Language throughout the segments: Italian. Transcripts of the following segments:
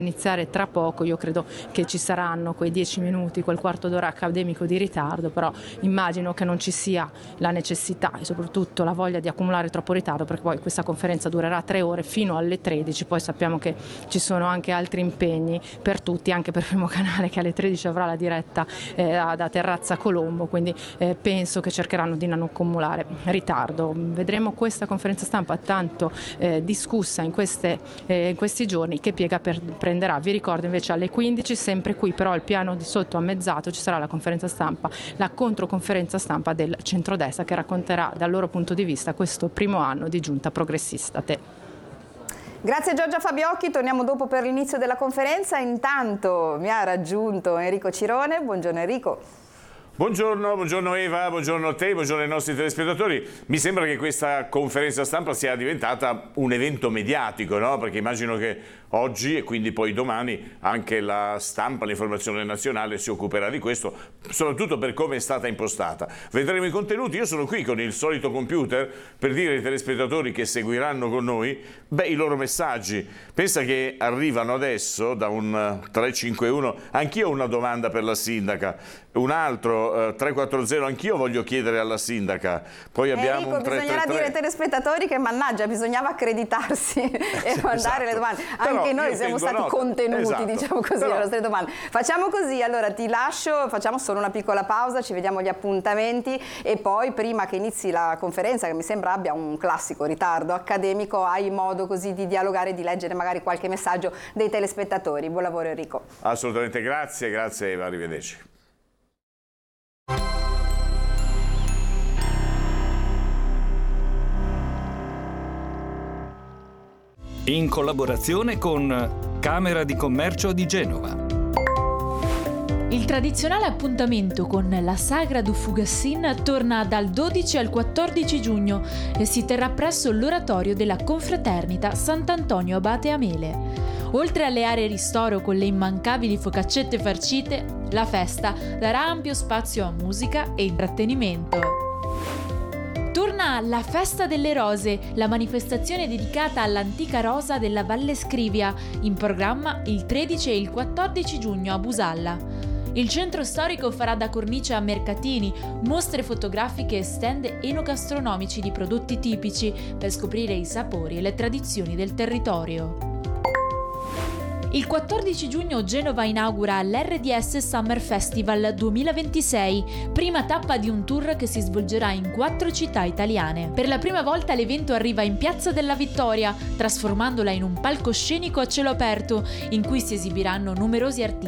iniziare tra poco. Io credo che ci saranno quei 10 minuti, quel quarto d'ora accademico di ritardo, però immagino che non ci sia la necessità e soprattutto la voglia di accumulare troppo ritardo, perché poi questa conferenza durerà 3 ore fino alle 13, poi sappiamo che ci sono anche altri impegni per tutti, anche per Primo Canale che alle 13 avrà la diretta da Terrazza Colombo, quindi penso che cercheranno di non accumulare ritardo. Vedremo questa conferenza stampa tanto discussa in questi giorni che piega prenderà. Vi ricordo invece alle 15, sempre qui però al piano di sotto a Mezzato ci sarà la conferenza stampa, la controconferenza stampa del centrodestra che racconterà dal loro punto di vista questo primo anno di giunta progressista. Grazie Giorgia Fabiocchi, torniamo dopo per l'inizio della conferenza. Intanto mi ha raggiunto Enrico Cirone. Buongiorno Enrico. Buongiorno Eva, buongiorno a te, buongiorno ai nostri telespettatori. Mi sembra che questa conferenza stampa sia diventata un evento mediatico, no? Perché immagino che oggi e quindi poi domani anche la stampa, l'informazione nazionale si occuperà di questo, soprattutto per come è stata impostata. Vedremo i contenuti. Io sono qui con il solito computer per dire ai telespettatori che seguiranno con noi i loro messaggi. Pensa che arrivano adesso da un 351, anch'io ho una domanda per la sindaca, un altro 340, anch'io voglio chiedere alla sindaca. Poi abbiamo un 333. Bisognerà dire ai telespettatori che mannaggia, bisognava accreditarsi e mandare le domande. Anche noi siamo stati contenuti, diciamo così, alle nostre domande. Facciamo così, allora ti lascio, facciamo solo una piccola pausa, ci vediamo gli appuntamenti e poi prima che inizi la conferenza, che mi sembra abbia un classico ritardo accademico, hai modo così di dialogare e di leggere magari qualche messaggio dei telespettatori. Buon lavoro Enrico. Assolutamente, grazie Eva, arrivederci. In collaborazione con Camera di Commercio di Genova. Il tradizionale appuntamento con la Sagra du Fugassin torna dal 12 al 14 giugno e si terrà presso l'oratorio della Confraternita Sant'Antonio Abate a Mele. Oltre alle aree ristoro con le immancabili focaccette farcite, la festa darà ampio spazio a musica e intrattenimento. Torna la Festa delle Rose, la manifestazione dedicata all'antica rosa della Valle Scrivia, in programma il 13 e il 14 giugno a Busalla. Il centro storico farà da cornice a mercatini, mostre fotografiche e stand enogastronomici di prodotti tipici per scoprire i sapori e le tradizioni del territorio. Il 14 giugno Genova inaugura l'RDS Summer Festival 2026, prima tappa di un tour che si svolgerà in 4 città italiane. Per la prima volta l'evento arriva in Piazza della Vittoria, trasformandola in un palcoscenico a cielo aperto, in cui si esibiranno numerosi artisti.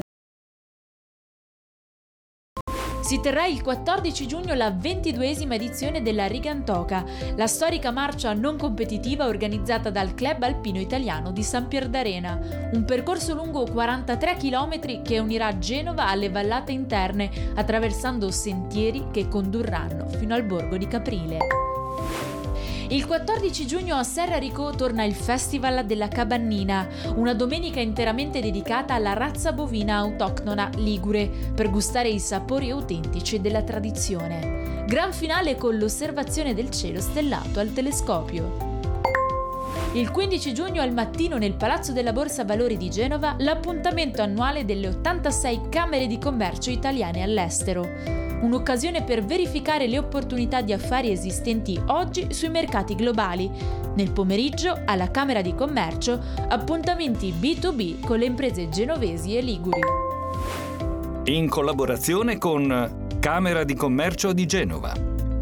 Si terrà il 14 giugno la 22esima edizione della Rigantoca, la storica marcia non competitiva organizzata dal Club Alpino Italiano di San Pierdarena, un percorso lungo 43 km che unirà Genova alle vallate interne, attraversando sentieri che condurranno fino al borgo di Caprile. Il 14 giugno a Serrarico torna il Festival della Cabannina, una domenica interamente dedicata alla razza bovina autoctona ligure, per gustare i sapori autentici della tradizione. Gran finale con l'osservazione del cielo stellato al telescopio. Il 15 giugno al mattino nel Palazzo della Borsa Valori di Genova l'appuntamento annuale delle 86 Camere di Commercio italiane all'estero. Un'occasione per verificare le opportunità di affari esistenti oggi sui mercati globali. Nel pomeriggio, alla Camera di Commercio, appuntamenti B2B con le imprese genovesi e liguri. In collaborazione con Camera di Commercio di Genova.